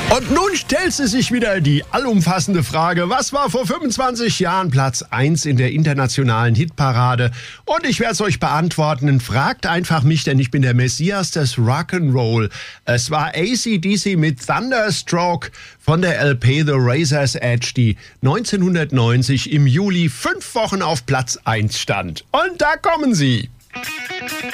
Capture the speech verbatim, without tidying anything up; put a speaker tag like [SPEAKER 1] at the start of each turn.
[SPEAKER 1] Und nun stellt sie sich wieder die allumfassende Frage, was war vor fünfundzwanzig Jahren Platz eins in der internationalen Hitparade? Und ich werde es euch beantworten. Fragt einfach mich, denn ich bin der Messias des Rock'n'Roll. Es war A C D C mit Thunderstroke von der L P The Razor's Edge, die neunzehnhundertneunzig im Juli fünf Wochen auf Platz eins stand. Und da kommen sie.